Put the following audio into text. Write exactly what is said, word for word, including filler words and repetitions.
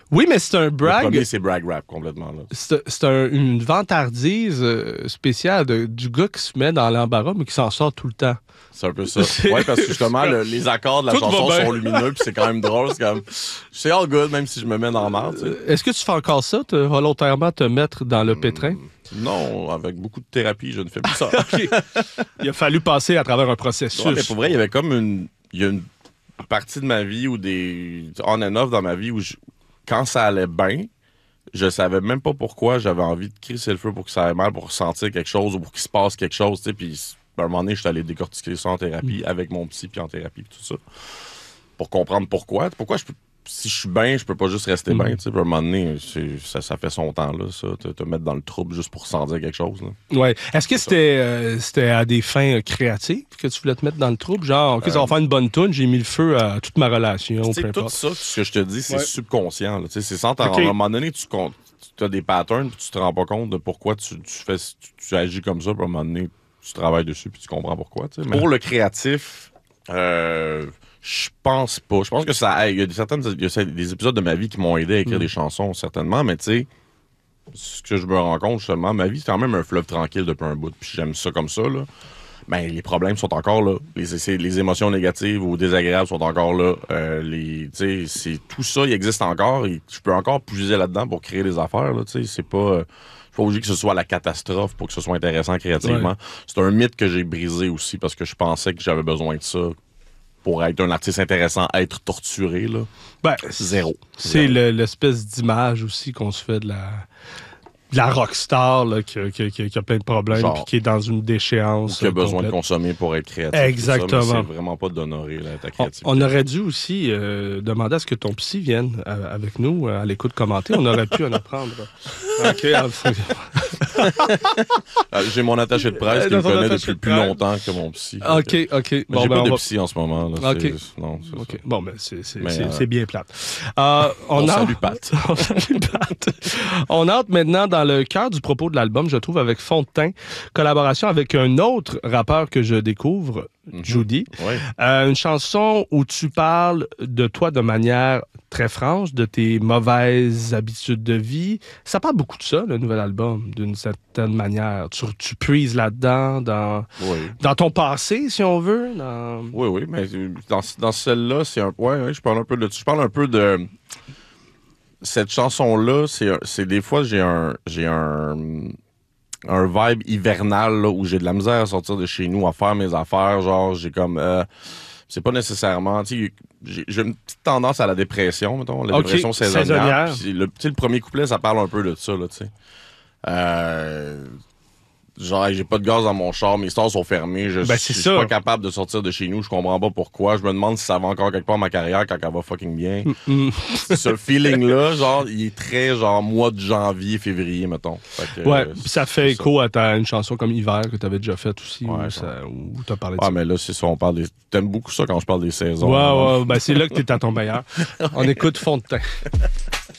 Oui, mais c'est un Le brag. premier, c'est brag rap complètement. Là. C'est, c'est un- une vantardise euh, spéciale de- du gars qui se met dans l'embarras, mais qui s'en sort tout le temps. C'est un peu ça. Ouais, parce que justement, le- les accords de la Tout chanson va bien. sont lumineux, puis c'est quand même drôle. C'est comme, c'est all good, même si je me mets dans la merde. tu sais. Euh, Est-ce que tu fais encore ça, te, volontairement te mettre dans le pétrin? Non, avec beaucoup de thérapie, je ne fais plus ça. OK. Il a fallu passer à travers un processus. Ouais, mais pour vrai, il y avait comme une. Il y a une partie de ma vie ou des. On and off dans ma vie où je- quand ça allait bien, je savais même pas pourquoi j'avais envie de crisser le feu pour que ça aille mal, pour ressentir quelque chose ou pour qu'il se passe quelque chose. Tu sais, puis à un moment donné, je suis allé décortiquer ça en thérapie avec mon psy, puis en thérapie, puis tout ça. Pour comprendre pourquoi. Pourquoi je peux. Si je suis bien, je peux pas juste rester bien. Tu sais, puis à un moment donné, c'est- ça, ça fait son temps, là, ça. Te, te mettre dans le trouble juste pour sentir quelque chose. Là. Ouais. Est-ce que c'était, euh, c'était à des fins euh, créatives que tu voulais te mettre dans le troupe? Genre, OK, ça va faire une bonne toune, j'ai mis le feu à toute ma relation, Tu sais, peu tout importe. ça, ce que je te dis, c'est Ouais. subconscient. là. Tu sais, C'est sans t'en Ok. À un moment donné, tu, con- tu as des patterns, puis tu te rends pas compte de pourquoi tu, tu fais, tu, tu agis comme ça, puis à un moment donné, tu travailles dessus, puis tu comprends pourquoi. tu sais. Mais pour le créatif, euh, je pense pas. Je pense que ça aide. Il y a des, certaines, il y a des épisodes de ma vie qui m'ont aidé à écrire Mm. des chansons, certainement, mais tu sais, ce que je me rends compte, justement, ma vie, c'est quand même un fleuve tranquille depuis un bout, puis j'aime ça comme ça, là. Ben, les problèmes sont encore là. Les, c'est- les émotions négatives ou désagréables sont encore là. Euh, les, tu sais, c'est tout ça, il existe encore. Et je peux encore puiser là-dedans pour créer des affaires. Là, tu sais, c'est pas, euh, je suis pas obligé que ce soit la catastrophe pour que ce soit intéressant créativement. Ouais. C'est un mythe que j'ai brisé aussi parce que je pensais que j'avais besoin de ça pour être un artiste intéressant, être torturé. Là. Ben, Zéro. C'est Zéro. le- l'espèce d'image aussi qu'on se fait de la, de la rockstar là, qui, a- qui a- qui a- qui a plein de problèmes Genre. puis qui est dans une déchéance. Qui a euh, besoin complète. de consommer pour être créatif. tout ça, mais Exactement. C'est vraiment pas d'honorer là, ta On, créativité. on aurait dû aussi euh, demander à ce que ton psy vienne euh, avec nous euh, à l'écoute commenter. On aurait pu en apprendre. OK. Ah, j'ai mon attaché de presse Euh, qui me ton connaît attaché depuis de plus presse. longtemps que mon psy. OK, OK. Mais Bon, j'ai ben, pas on de va- psy en ce moment. Là. OK. C'est- Non, c'est OK. ça. Bon, ben, c'est, c'est, Mais, c'est, euh, c'est bien plate. Euh, on On a- salue Pat. On salue Pat. On entre maintenant dans le cœur du propos de l'album, je trouve, avec Fond de teint, collaboration avec un autre rappeur que je découvre, Mhm. Judy. Oui. Euh, une chanson où tu parles de toi de manière très franche, de tes mauvaises habitudes de vie. Ça parle beaucoup de ça, le nouvel album, d'une certaine manière. Tu, tu puises là-dedans, dans, Oui. dans ton passé, si on veut. Dans... Oui, oui, mais dans, dans celle-là, c'est un. Ouais, ouais, je parle un peu de. Je parle un peu de. Cette chanson-là, c'est, c'est des fois, j'ai un. J'ai un. Un vibe hivernal là, où j'ai de la misère à sortir de chez nous, à faire mes affaires. Genre, j'ai comme. euh, c'est pas nécessairement. Tu sais, j'ai, j'ai une petite tendance à la dépression, mettons. La Ok, dépression saisonnière. saisonnière. Puis le, tu sais, le premier couplet, ça parle un peu de ça, là, tu sais. Euh. Genre, j'ai pas de gaz dans mon char, mes stores sont fermés, je, Ben, je c'est suis ça. pas capable de sortir de chez nous, je comprends pas pourquoi. Je me demande si ça va encore quelque part ma carrière quand elle va fucking bien. Mm. Ce feeling-là, genre, il est très genre mois de janvier, février, mettons. Fait que, Ouais, euh, puis ça c'est fait écho à ta, une chanson comme Hiver que tu avais déjà faite aussi, Ouais, où, ça, où tu as parlé de Ah, ça. mais là, c'est ça, on parle des. T'aimes beaucoup ça quand je parle des saisons. Ouais, hein? ouais, ben c'est là que tu es à ton meilleur. On écoute Fond de teint.